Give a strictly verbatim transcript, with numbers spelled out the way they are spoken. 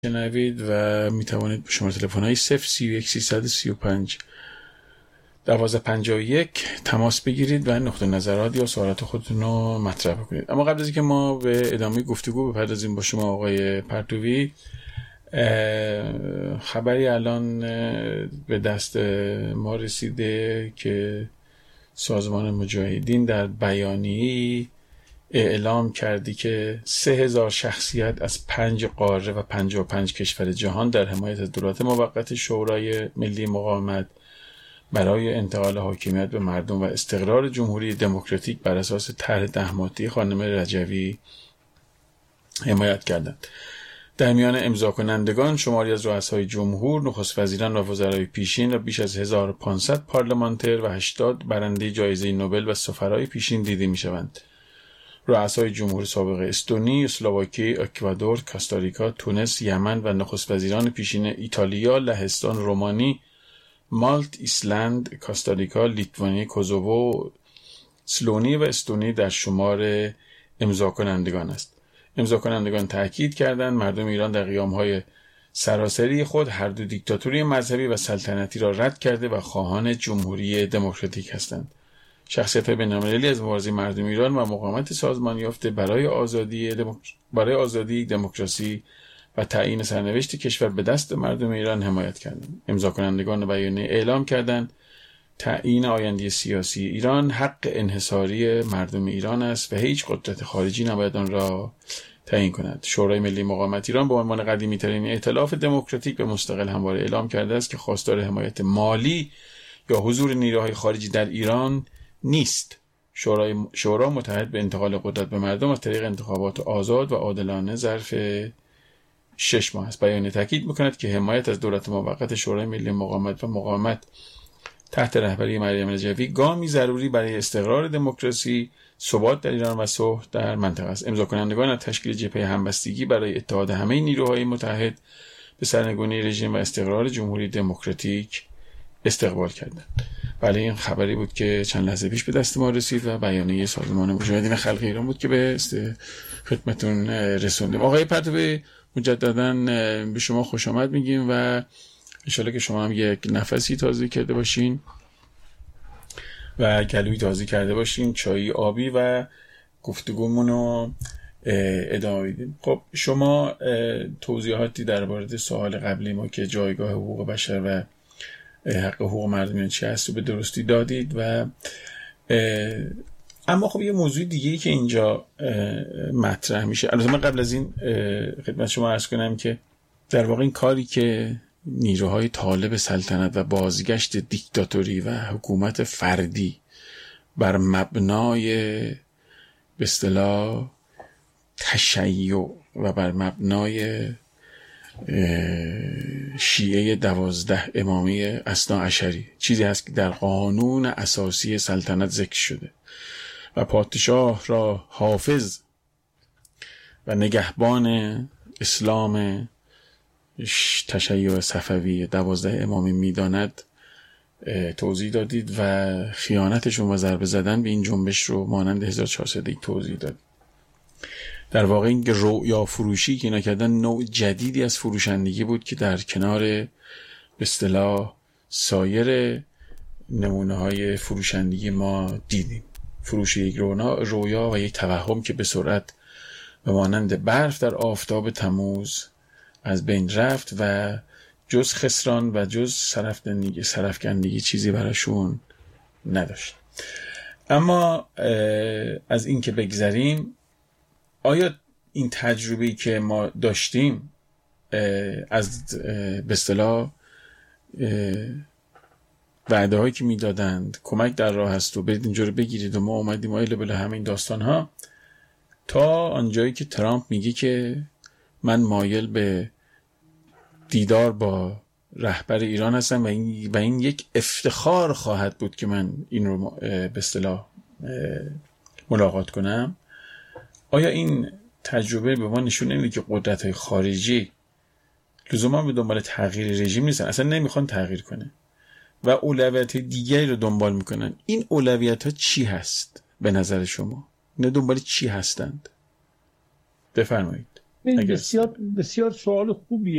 شنوید و می توانید به شماره تلفن های صفر سی و یک سیصد و سی و پنج دوازده پنجاه و یک تماس بگیرید و نقطه نظرات یا سوالات خودتون رو مطرح کنید. اما قبل از اینکه ما به ادامه گفتگو بپردازیم با شما آقای پرتوی، خبری الان به دست ما رسیده که سازمان مجاهدین در بیانیه‌ای اعلام کردی که سه هزار شخصیت از پنج قاره و پنجاه و پنج کشور جهان در حمایت از دولت موقت شورای ملی مقاومت برای انتقال حاکمیت به مردم و استقرار جمهوری دموکراتیک بر اساس طرح ده ماده‌ای خانم رجوی حمایت کردند. در میان امضا کنندگان شماری از رؤسای جمهور، نخست وزیران و وزرای پیشین و بیش از هزار و پانصد پارلمانتر و هشتاد برنده جایزه نوبل و سفرای پیشین دیده می‌شوند. رؤسای جمهور سابق استونی، اسلواکی، اکوادور، کاستاریکا، تونس، یمن و نخست وزیران پیشین ایتالیا، لهستان، رومانی، مالت، ایسلند، کاستاریکا، لیتوانی، کوزوو، سلونی و استونی در شمار امضا کنندگان است. امضا کنندگان تاکید کردند مردم ایران در قیام‌های سراسری خود هر دو دیکتاتوری مذهبی و سلطنتی را رد کرده و خواهان جمهوری دموکراتیک هستند. شخصیت‌های بین‌المللی از مبارزه مردم ایران و مقاومت سازمان یافته برای آزادی دموک... برای آزادی، دموکراسی و تعیین سرنوشت کشور به دست مردم ایران حمایت کردند. امضا کنندگان بیانیه اعلام کردند تعیین آینده سیاسی ایران حق انحصاری مردم ایران است و هیچ قدرت خارجی نباید آن را تعیین کند. شورای ملی مقاومت ایران به عنوان قدیمی‌ترین ائتلاف دموکراتیک و مستقل همواره اعلام کرده است که خواستار حمایت مالی یا حضور نیروهای خارجی در ایران نیست. شورای شورا متحد به انتقال قدرت به مردم از طریق انتخابات آزاد و عادلانه ظرف شش ماه است. بیانیه تاکید می‌کند که حمایت از دولت موقت شورای ملی مقاومت و مقاومت تحت رهبری مریم رجوی گامی ضروری برای استقرار دموکراسی، ثبات در ایران و صلح در منطقه است. امضا کنندگان از تشکیل جبهه همبستگی برای اتحاد همه نیروهای متحد به سرنگونی رژیم و استقرار جمهوری دموکراتیک استقبال کردند. بله، این خبری بود که چند لحظه پیش به دست ما رسید و بیانیه سازمان مجاهدین خلق ایران بود که به خدمتتون رسوندیم. آقای پرتوی، مجدداً به شما خوش آمد میگیم و انشالله که شما هم یک نفسی تازه کرده باشین و گلوی تازه کرده باشین، چایی آبی و گفتگومون رو ادامه بدیم. خب شما توضیحاتی درباره سوال قبلی ما که جایگاه حقوق بشر و حق حقوق مردم چی هست رو به درستی دادید و اما خب یه موضوع دیگه‌ای که اینجا مطرح میشه، البته من قبل از این خدمت شما عرض کنم که در واقع این کاری که نیروهای طالب سلطنت و بازگشت دیکتاتوری و حکومت فردی بر مبنای به اصطلاح تشیع و بر مبنای شیعه دوازده امامی اثنا عشری، چیزی هست که در قانون اساسی سلطنت ذکر شده و پادشاه را حافظ و نگهبان اسلام تشیع صفوی دوازده امامی میداند توضیح دادید و خیانتشون و ضربه زدن به این جنبش رو مانند هزار و چهارصد توضیح دادید. در واقع این رؤیا فروشی که اینا کردن نوع جدیدی از فروشندگی بود که در کنار به اصطلاح سایر نمونه های فروشندگی ما دیدیم. فروش یک رؤیا و یک توهم که به سرعت به مانند برف در آفتاب تموز از بین رفت و جز خسران و جز سرفکندگی سرفکندگی چیزی براشون نداشت. اما از این که بگذریم، آیا این تجربه‌ای که ما داشتیم از به اصطلاح وعده هایی که میدادند کمک در راه هست و برید اینجا رو بگیرید و ما اومدیم آیله بله همین داستان ها، تا آنجایی که ترامپ میگه که من مایل به دیدار با رهبر ایران هستم و این, و این یک افتخار خواهد بود که من این رو به اصطلاح ملاقات کنم. آیا این تجربه به ما نشون نمیده که قدرت‌های خارجی لزوما به دنبال تغییر رژیم نیستن، اصلا نمیخوان تغییر کنه و اولویت دیگری رو دنبال میکنن؟ این اولویت ها چی هست به نظر شما؟ نه دنبال چی هستند؟ بفرمایید. این اگر بسیار بسیار سوال خوبیه.